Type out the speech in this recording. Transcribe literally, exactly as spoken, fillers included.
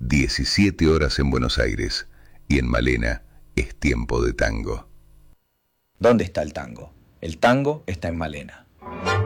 diecisiete horas en Buenos Aires y en Malena es tiempo de tango. ¿Dónde está el tango? El tango está en Malena.